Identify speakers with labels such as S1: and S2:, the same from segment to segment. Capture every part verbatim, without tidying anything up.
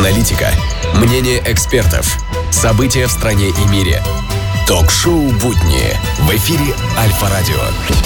S1: Аналитика, мнение экспертов, события в стране и мире. Ток-шоу «Будни» в эфире Альфа-радио.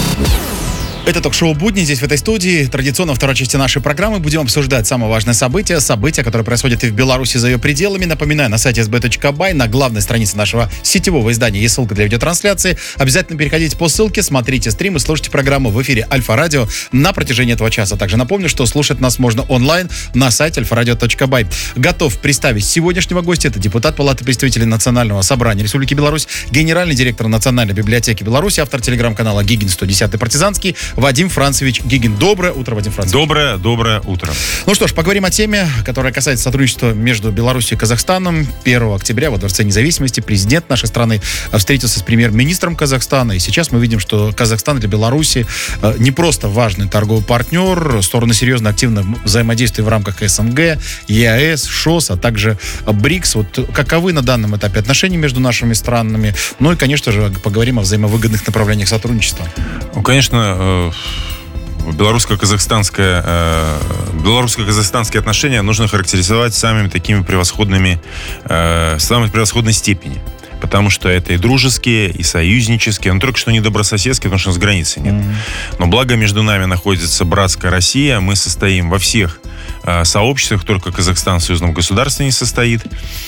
S2: Это ток-шоу «Будни». Здесь, в этой студии, традиционно, второй части нашей программы будем обсуждать самые важные события, события, которые происходят и в Беларуси, за ее пределами. Напоминаю, на сайте эс би точка бай, на главной странице нашего сетевого издания есть ссылка для видеотрансляции. Обязательно переходите по ссылке, смотрите стрим и слушайте программу в эфире Альфа-радио на протяжении этого часа. Также напомню, что слушать нас можно онлайн на сайте альфа радио точка бай. Готов представить сегодняшнего гостя. Это депутат Палаты представителей Национального собрания Республики Беларусь, генеральный директор Национальной библиотеки Беларуси, автор телеграм-канала «Гигин сто десятый партизанский» Вадим Францевич Гигин. Доброе утро, Вадим Францевич.
S3: Доброе, доброе утро.
S2: Ну что ж, поговорим о теме, которая касается сотрудничества между Беларусью и Казахстаном. первого октября во Дворце независимости президент нашей страны встретился с премьер-министром Казахстана. И сейчас мы видим, что Казахстан для Беларуси не просто важный торговый партнер, стороны серьезно активно взаимодействуют в рамках эс эм гэ, е а эс, ШОС, а также брикс. Вот каковы на данном этапе отношения между нашими странами? Ну и, конечно же, поговорим о взаимовыгодных направлениях сотрудничества.
S3: Ну, конечно, белорусско-казахстанское, э, белорусско-казахстанские отношения нужно характеризовать самыми такими превосходными, э, самой превосходной степени. Потому что это и дружеские, и союзнические, но только что не добрососедские, потому что у нас границы нет. Mm-hmm. Но благо между нами находится братская Россия, мы состоим во всех э, сообществах, только Казахстан в союзном государстве не состоит.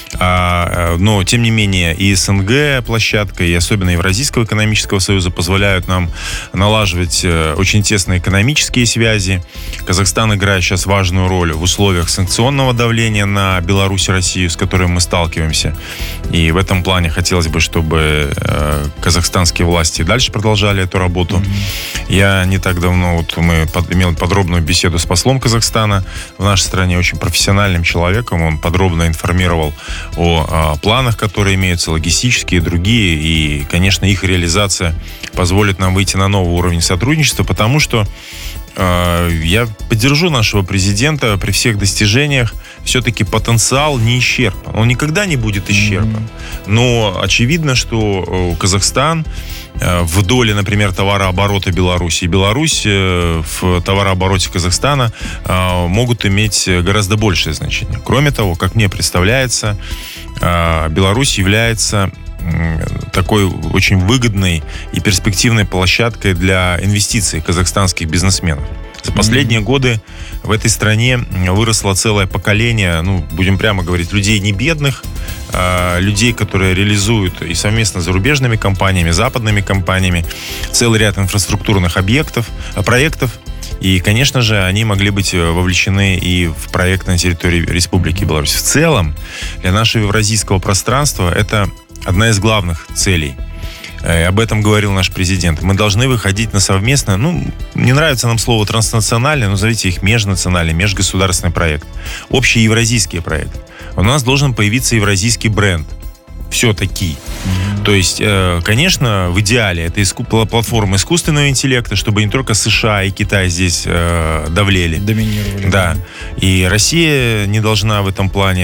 S3: А, но, тем не менее, и эс эн гэ площадка, и особенно Евразийского экономического союза позволяют нам налаживать э, очень тесные экономические связи. Казахстан играет сейчас важную роль в условиях санкционного давления на Беларусь и Россию, с которой мы сталкиваемся. И в этом плане хотелось бы, чтобы э, казахстанские власти дальше продолжали эту работу. Mm-hmm. Я не так давно, вот мы под, имел подробную беседу с послом Казахстана в нашей стране, очень профессиональным человеком. Он подробно информировал о, о планах, которые имеются, логистические и другие. И, конечно, их реализация позволит нам выйти на новый уровень сотрудничества, потому что э, я поддержу нашего президента при всех достижениях. Все-таки потенциал не исчерпан. Он никогда не будет исчерпан. Но очевидно, что Казахстан в доле, например, товарооборота Беларуси и Беларусь в товарообороте Казахстана могут иметь гораздо большее значение. Кроме того, как мне представляется, Беларусь является такой очень выгодной и перспективной площадкой для инвестиций казахстанских бизнесменов. За последние mm-hmm. годы в этой стране выросло целое поколение, ну, будем прямо говорить, людей не бедных, э, людей, которые реализуют и совместно с зарубежными компаниями, западными компаниями целый ряд инфраструктурных объектов, э, проектов. И, конечно же, они могли быть вовлечены и в проект на территории Республики Беларусь. В целом, для нашего евразийского пространства это одна из главных целей. Об этом говорил наш президент. Мы должны выходить на совместно, ну, не нравится нам слово транснациональный, но назовите их межнациональный, межгосударственный проект. Общий евразийский проект. У нас должен появиться евразийский бренд. Все-таки. Mm-hmm. То есть, э, конечно, в идеале это иску- платформа искусственного интеллекта, чтобы не только США и Китай здесь э, давлели.
S2: Доминировали.
S3: Да. И Россия не должна в этом плане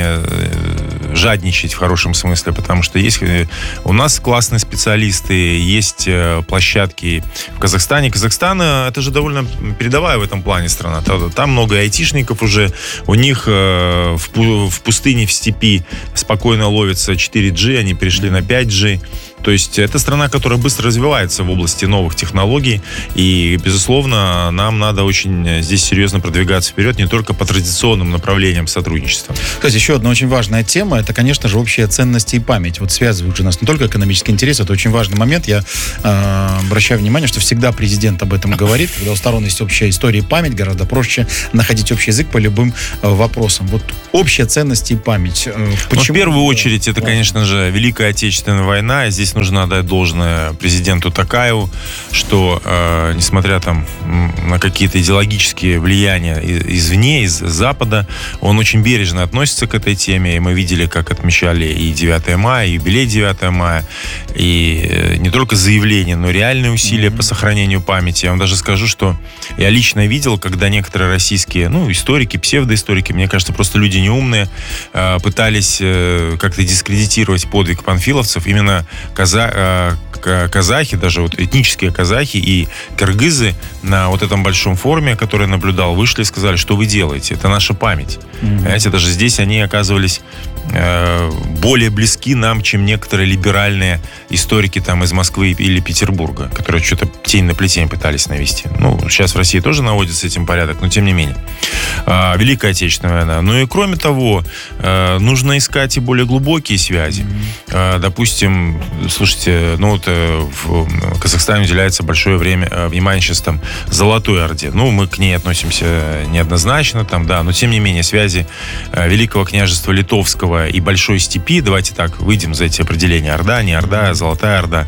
S3: э, жадничать в хорошем смысле, потому что есть у нас классные специалисты, есть э, площадки в Казахстане. Казахстан — это же довольно передовая в этом плане страна. Там много айтишников уже. У них э, в, пу- в пустыне, в степи спокойно ловится четыре джи, они перешли на пять джи. То есть это страна, которая быстро развивается в области новых технологий. И, безусловно, нам надо очень здесь серьезно продвигаться вперед, не только по традиционным направлениям сотрудничества.
S2: Кстати, еще одна очень важная тема, это, конечно же, общие ценности и память. Вот связывают же нас не только экономический интерес, это очень важный момент. Я э, обращаю внимание, что всегда президент об этом говорит. Когда у сторон есть общая история и память, гораздо проще находить общий язык по любым э, вопросам. Вот общие ценности и память. Э, почему?
S3: Ну, в первую очередь, это, конечно же, Великая Отечественная война. Здесь нужно отдать должное президенту Токаеву, что, э, несмотря там на какие-то идеологические влияния извне, из Запада, он очень бережно относится к этой теме. И мы видели, как отмечали и девятое мая, и юбилей девятого мая. И э, не только заявления, но реальные усилия mm-hmm. по сохранению памяти. Я вам даже скажу, что я лично видел, когда некоторые российские, ну, историки, псевдоисторики, мне кажется, просто люди неумные, э, пытались э, как-то дискредитировать подвиг панфиловцев. Именно каза- казахи, даже вот этнические казахи и кыргызы на вот этом большом форуме, который я наблюдал, вышли и сказали, что вы делаете, это наша память. Mm-hmm. Понимаете, даже здесь они оказывались э, более близки нам, чем некоторые либеральные историки там из Москвы или Петербурга, которые что-то тень на плетень пытались навести. Ну, сейчас в России тоже наводится с этим порядок, но тем не менее. Э, Великая Отечественная война. Ну и кроме того, э, нужно искать и более глубокие связи. Mm-hmm. Э, допустим, слушайте, ну вот э, в Казахстане уделяется большое время, э, внимание сейчас там Золотой Орде. Ну, мы к ней относимся неоднозначно, там, да, но тем не менее связи э, Великого княжества Литовского и Большой Степи, давайте так, выйдем за эти определения, Орда, не Орда, Золотая Орда,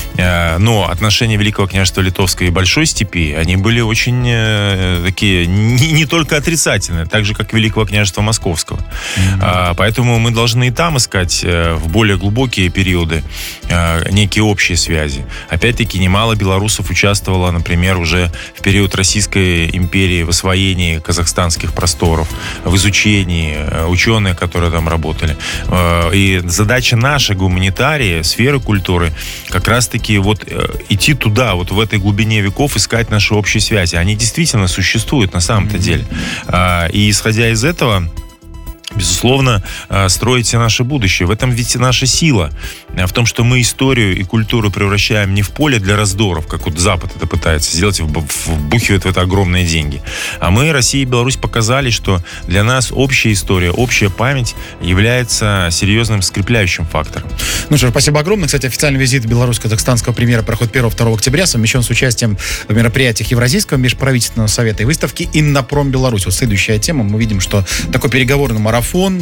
S3: э, но отношения Великого княжества Литовского и Большой Степи, они были очень э, такие, не, не только отрицательные, так же, как Великого княжества Московского. Mm-hmm. А, поэтому мы должны и там искать э, в более глубокие периоды э, некие общие связи. Опять-таки, немало белорусов участвовало, например, уже в период Российской империи в освоении казахстанских просторов, в изучении, э, ученые, которые там работали. Э, и задача наша, гуманитарии, сферы культуры, как раз-таки вот э, идти туда, вот в этой глубине веков, искать наши общие связи. Они действительно существуют на самом-то mm-hmm. деле. А, и исходя из этого, безусловно, строить наше будущее. В этом ведь наша сила. В том, что мы историю и культуру превращаем не в поле для раздоров, как вот Запад это пытается сделать, вбухивает в это огромные деньги. А мы, Россия и Беларусь, показали, что для нас общая история, общая память является серьезным скрепляющим фактором.
S2: Ну что ж, спасибо огромное. Кстати, официальный визит белорусско-казахстанского премьера проходит первого-второго октября, совмещен с участием в мероприятиях Евразийского межправительственного совета и выставки «Иннопром Беларусь». Вот следующая тема. Мы видим, что такой переговорный марафон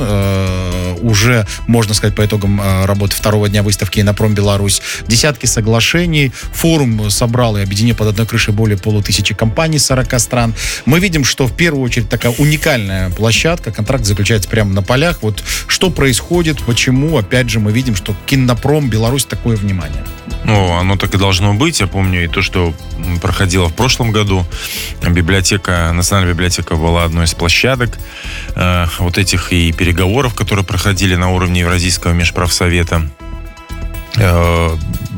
S2: э, уже, можно сказать, по итогам э, работы второго дня выставки «Иннопром Беларусь». Десятки соглашений. Форум собрал и объединил под одной крышей более полутысячи компаний с сорока стран. Мы видим, что в первую очередь такая уникальная площадка. Контракт заключается прямо на полях. Вот что происходит, почему, опять же, мы видим, что к «Иннопром Беларусь» такое внимание.
S3: Ну, оно так и должно быть. Я помню и то, что проходило в прошлом году. Библиотека, Национальная библиотека была одной из площадок э, вот этих и переговоров, которые проходили на уровне Евразийского межправсовета. Э,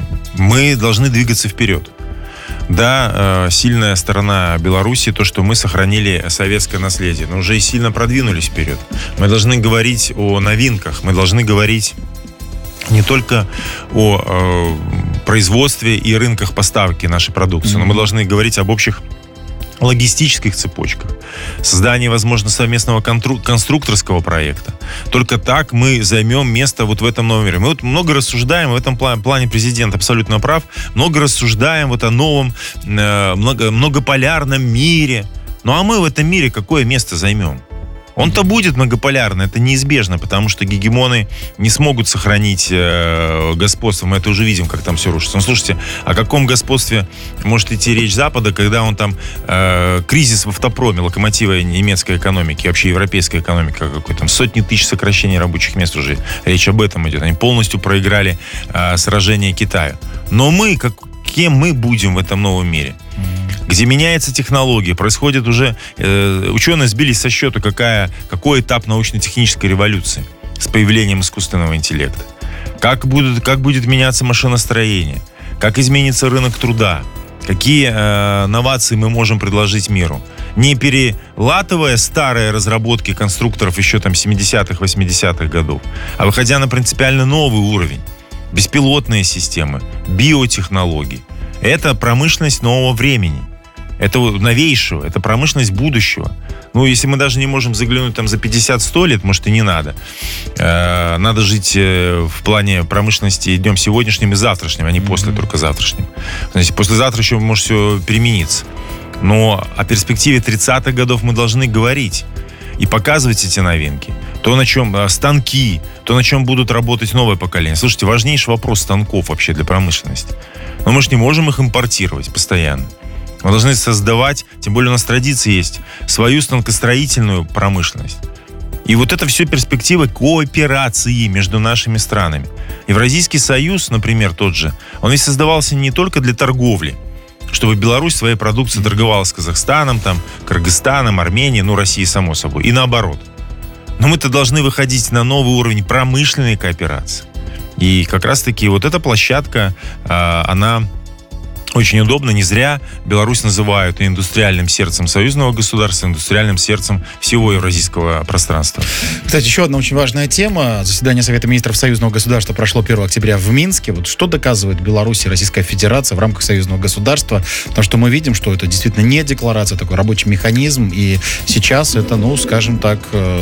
S3: мы должны двигаться вперед. Да, э, сильная сторона Беларуси, то, что мы сохранили советское наследие, но уже и сильно продвинулись вперед. Мы должны говорить о новинках, мы должны говорить не только о э, производстве и рынках поставки нашей продукции, mm-hmm. но мы должны говорить об общих логистических цепочках, создании, возможно, совместного контру- конструкторского проекта. Только так мы займем место вот в этом новом мире. Мы вот много рассуждаем, в этом плане, плане президент абсолютно прав, много рассуждаем вот о новом э, много, многополярном мире. Ну а мы в этом мире какое место займем? Он-то будет многополярный, это неизбежно, потому что гегемоны не смогут сохранить э, господство. Мы это уже видим, как там все рушится. Ну, слушайте, о каком господстве может идти речь Запада, когда он там э, кризис в автопроме, локомотива немецкой экономики, вообще европейской экономики какой-то, там сотни тысяч сокращений рабочих мест уже. Речь об этом идет. Они полностью проиграли э, сражение Китаю. Но мы, как, кем мы будем в этом новом мире? Где меняется технология, происходит уже... Э, ученые сбились со счета, какая, какой этап научно-технической революции с появлением искусственного интеллекта. Как, будут, как будет меняться машиностроение, как изменится рынок труда, какие э, новации мы можем предложить миру. Не перелатывая старые разработки конструкторов еще там семидесятых, восьмидесятых годов, а выходя на принципиально новый уровень. Беспилотные системы, биотехнологии. Это промышленность нового времени. Это новейшего, это промышленность будущего. Ну, если мы даже не можем заглянуть там за пятьдесят-сто лет, может, и не надо. Э, надо жить э, в плане промышленности днем сегодняшним и завтрашним, а не mm-hmm. после только завтрашним. Значит, послезавтра еще может все перемениться. Но о перспективе тридцатых годов мы должны говорить и показывать эти новинки. То, на чем э, станки, то, на чем будут работать новое поколение. Слушайте, важнейший вопрос станков вообще для промышленности. Но мы же не можем их импортировать постоянно. Мы должны создавать, тем более у нас традиции есть, свою станкостроительную промышленность. И вот это все перспектива кооперации между нашими странами. Евразийский союз, например, тот же, он ведь создавался не только для торговли, чтобы Беларусь своей продукцией торговала с Казахстаном, там, Кыргызстаном, Арменией, ну, Россией, само собой, и наоборот. Но мы-то должны выходить на новый уровень промышленной кооперации. И как раз-таки вот эта площадка, она очень удобно. Не зря Беларусь называют индустриальным сердцем союзного государства, индустриальным сердцем всего евразийского пространства.
S2: Кстати, еще одна очень важная тема. Заседание Совета министров союзного государства прошло первого октября в Минске. Вот что доказывает Беларусь и Российская Федерация в рамках союзного государства? Потому что мы видим, что это действительно не декларация, такой рабочий механизм. И сейчас это, ну, скажем так,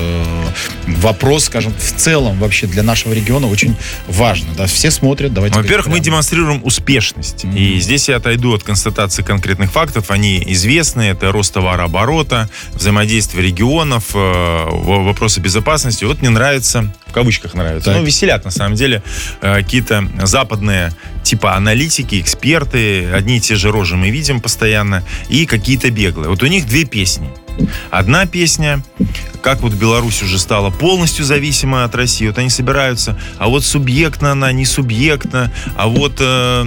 S2: вопрос, скажем, в целом вообще для нашего региона очень важно. Да? Все смотрят. Давайте.
S3: Во-первых, мы демонстрируем успешность. Mm-hmm. И здесь я отойду от констатации конкретных фактов. Они известны. Это рост товарооборота, взаимодействие регионов, вопросы безопасности. Вот мне нравится, в кавычках нравится, так. ну, веселят на самом деле какие-то западные типа аналитики, эксперты. Одни и те же рожи мы видим постоянно. И какие-то беглые. Вот у них две песни. Одна песня, как вот Беларусь уже стала полностью зависима от России. Вот они собираются, а вот субъектна она, не субъектна, а вот... Э,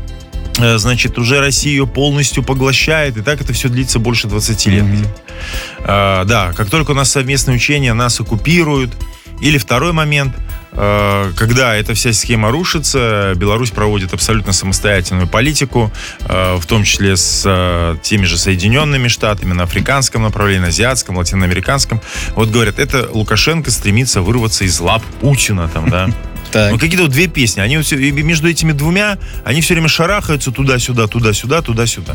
S3: значит, уже Россия ее полностью поглощает, и так это все длится больше двадцати лет. Mm-hmm. А, да, как только у нас совместные учения, нас оккупируют. Или второй момент, а, когда эта вся схема рушится, Беларусь проводит абсолютно самостоятельную политику, а, в том числе с а, теми же Соединенными Штатами, на африканском направлении, на азиатском, латиноамериканском. Вот говорят, это Лукашенко стремится вырваться из лап Путина, там, да. Ну, какие-то вот две песни. Они вот все, между этими двумя, они все время шарахаются туда-сюда, туда-сюда, туда-сюда.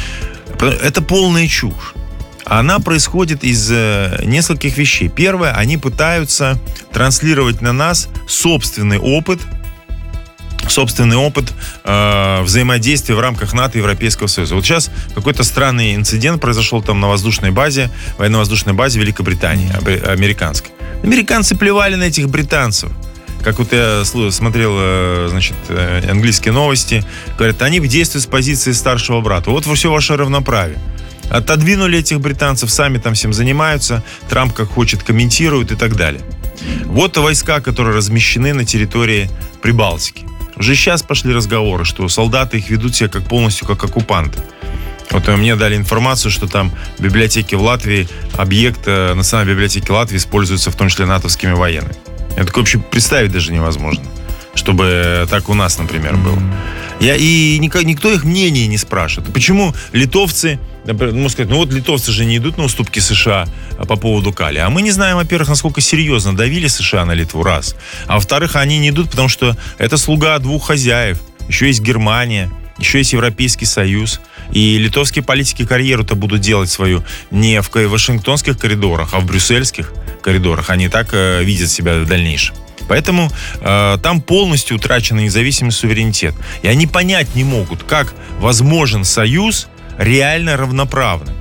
S3: Это полная чушь. Она происходит из э, нескольких вещей. Первое, они пытаются транслировать на нас собственный опыт, собственный опыт э, взаимодействия в рамках НАТО и Европейского Союза. Вот сейчас какой-то странный инцидент произошел там на воздушной базе, военно-воздушной базе Великобритании, американской. Американцы плевали на этих британцев. Как вот я смотрел, значит, английские новости, говорят, они действуют с позиции старшего брата. Вот все ваше равноправие. Отодвинули этих британцев, сами там всем занимаются, Трамп как хочет комментирует и так далее. Вот войска, которые размещены на территории Прибалтики. Уже сейчас пошли разговоры, что солдаты их ведут себя как полностью как оккупанты. Вот мне дали информацию, что там в библиотеке в Латвии, объект Национальной библиотеки Латвии используется в том числе натовскими военными. Это такое вообще представить даже невозможно, чтобы так у нас, например, было. Я, и нико, никто их мнения не спрашивает. Почему литовцы, например, можно сказать, ну вот литовцы же не идут на уступки США по поводу Кали. А мы не знаем, во-первых, насколько серьезно давили США на Литву, раз. А во-вторых, они не идут, потому что это слуга двух хозяев. Еще есть Германия, еще есть Европейский Союз. И литовские политики карьеру-то будут делать свою не в вашингтонских коридорах, а в брюссельских коридорах. Они так э, видят себя в дальнейшем. Поэтому э, там полностью утрачен независимый суверенитет. И они понять не могут, как возможен союз реально равноправный.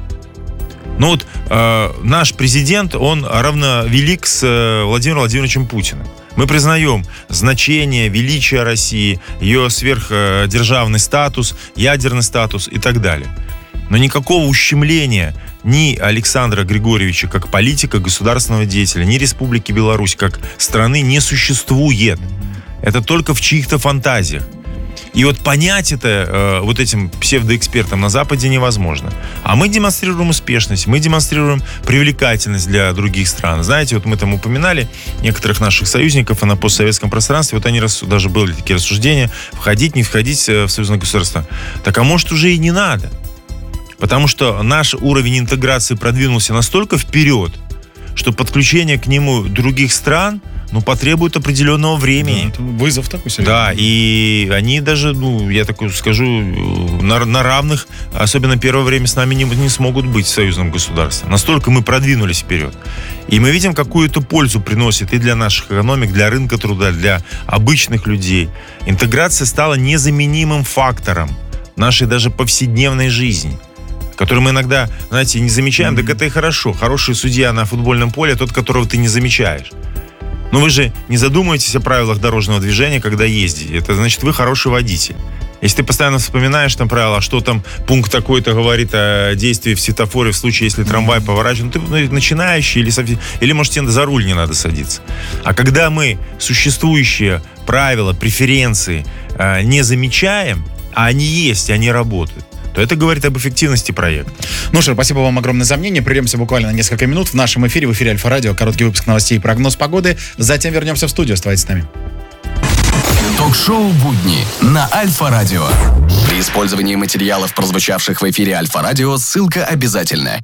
S3: Ну вот э, наш президент, он равновелик с э, Владимиром Владимировичем Путиным. Мы признаем значение, величие России, ее сверхдержавный статус, ядерный статус и так далее. Но никакого ущемления ни Александра Григорьевича как политика, государственного деятеля, ни Республики Беларусь как страны не существует. Это только в чьих-то фантазиях. И вот понять это э, вот этим псевдоэкспертам на Западе невозможно. А мы демонстрируем успешность, мы демонстрируем привлекательность для других стран. Знаете, вот мы там упоминали некоторых наших союзников на постсоветском пространстве, вот они рас, даже были такие рассуждения, входить, не входить в союзное государство. Так а может уже и не надо. Потому что наш уровень интеграции продвинулся настолько вперед, что подключение к нему других стран ну, потребует определенного времени. Да,
S2: это вызов такой серьезный.
S3: Да, и они даже, ну, я так скажу, на, на равных, особенно первое время, с нами не, не смогут быть в союзном государстве. Настолько мы продвинулись вперед. И мы видим, какую это пользу приносит и для наших экономик, для рынка труда, для обычных людей. Интеграция стала незаменимым фактором нашей даже повседневной жизни, который мы иногда, знаете, не замечаем. Mm-hmm. Так это и хорошо. Хороший судья на футбольном поле тот, которого ты не замечаешь. Но вы же не задумываетесь о правилах дорожного движения, когда ездите. Это значит, вы хороший водитель. Если ты постоянно вспоминаешь там правила, что там пункт такой-то говорит о действии в светофоре в случае, если трамвай поворачивает, ну, ты начинающий или, совсем, или может, тебе за руль не надо садиться. А когда мы существующие правила, преференции э, не замечаем, а они есть, они работают, то это говорит об эффективности проекта.
S2: Ну что, спасибо вам огромное за мнение. Прервемся буквально на несколько минут в нашем эфире, в эфире Альфа-Радио. Короткий выпуск новостей и прогноз погоды. Затем вернемся в студию. Оставайтесь с нами.
S1: Ток-шоу «Будни» на Альфа-радио. При использовании материалов, прозвучавших в эфире Альфа-радио, ссылка обязательна.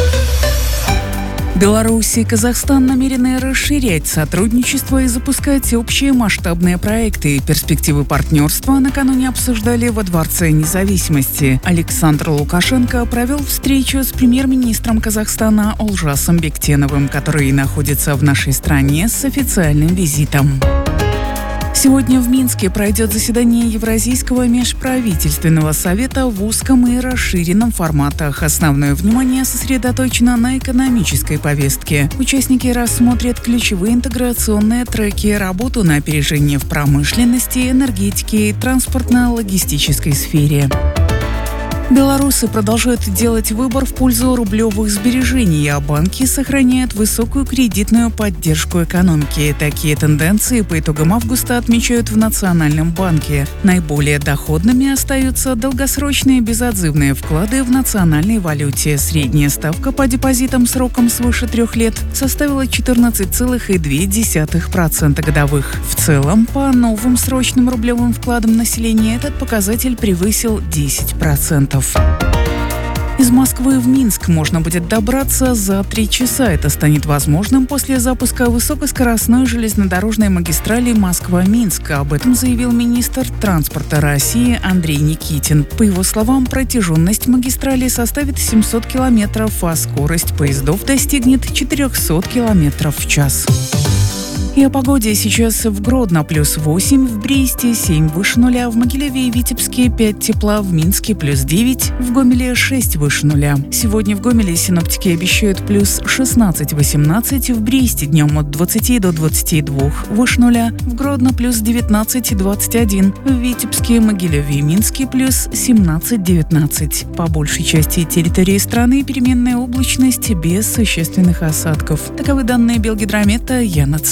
S4: Беларусь и Казахстан намерены расширять сотрудничество и запускать общие масштабные проекты. Перспективы партнерства накануне обсуждали во Дворце независимости. Александр Лукашенко провел встречу с премьер-министром Казахстана Олжасом Бектеновым, который находится в нашей стране с официальным визитом. Сегодня в Минске пройдет заседание Евразийского межправительственного совета в узком и расширенном форматах. Основное внимание сосредоточено на экономической повестке. Участники рассмотрят ключевые интеграционные треки, работу на опережение в промышленности, энергетике и транспортно-логистической сфере. Белорусы продолжают делать выбор в пользу рублевых сбережений, а банки сохраняют высокую кредитную поддержку экономики. Такие тенденции по итогам августа отмечают в Национальном банке. Наиболее доходными остаются долгосрочные безотзывные вклады в национальной валюте. Средняя ставка по депозитам сроком свыше трех лет составила четырнадцать целых две десятых процента годовых. В целом, по новым срочным рублевым вкладам населения этот показатель превысил десять процентов. Из Москвы в Минск можно будет добраться за три часа. Это станет возможным после запуска высокоскоростной железнодорожной магистрали Москва-Минск. Об этом заявил министр транспорта России Андрей Никитин. По его словам, протяженность магистрали составит семьсот километров, а скорость поездов достигнет четыреста километров в час. И о погоде. Сейчас в Гродно плюс восемь, в Бресте семь выше нуля, в Могилеве и Витебске пять тепла, в Минске плюс девять, в Гомеле шесть выше нуля. Сегодня в Гомеле синоптики обещают плюс шестнадцать-восемнадцать, в Бресте днем от двадцати до двадцати двух выше нуля, в Гродно плюс девятнадцать-двадцать один, в Витебске, Могилеве и Минске плюс семнадцать-девятнадцать. По большей части территории страны переменная облачность без существенных осадков. Таковы данные Белгидромета. Яна